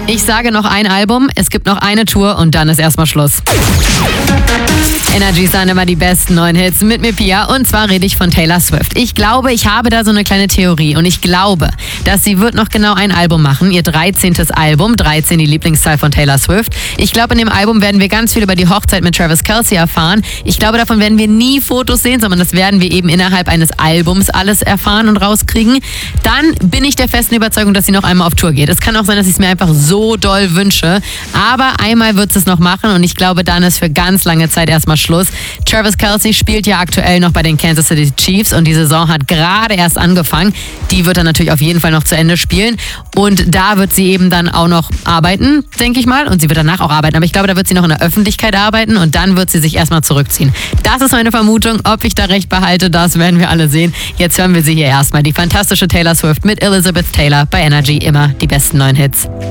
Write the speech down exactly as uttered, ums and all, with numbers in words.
Ich sage noch ein Album, es gibt noch eine Tour und dann ist erstmal Schluss. Energy sind immer die besten neuen Hits mit mir, Pia. Und zwar rede ich von Taylor Swift. Ich glaube, ich habe da so eine kleine Theorie. Und ich glaube, dass sie wird noch genau ein Album machen. Ihr dreizehntes Album. dreizehn, die Lieblingszahl von Taylor Swift. Ich glaube, in dem Album werden wir ganz viel über die Hochzeit mit Travis Kelce erfahren. Ich glaube, davon werden wir nie Fotos sehen, sondern das werden wir eben innerhalb eines Albums alles erfahren und rauskriegen. Dann bin ich der festen Überzeugung, dass sie noch einmal auf Tour geht. Es kann auch sein, dass ich es mir einfach so doll wünsche. Aber einmal wird sie es noch machen und ich glaube, dann ist für ganz lange Zeit erstmal Schluss. Travis Kelce spielt ja aktuell noch bei den Kansas City Chiefs und die Saison hat gerade erst angefangen. Die wird er natürlich auf jeden Fall noch zu Ende spielen und da wird sie eben dann auch noch arbeiten, denke ich mal, und sie wird danach auch arbeiten, aber ich glaube, da wird sie noch in der Öffentlichkeit arbeiten und dann wird sie sich erstmal zurückziehen. Das ist meine Vermutung. Ob ich da recht behalte, das werden wir alle sehen. Jetzt hören wir sie hier erstmal. Die fantastische Taylor Swift mit Elizabeth Taylor bei Energy, immer die besten neuen Hits.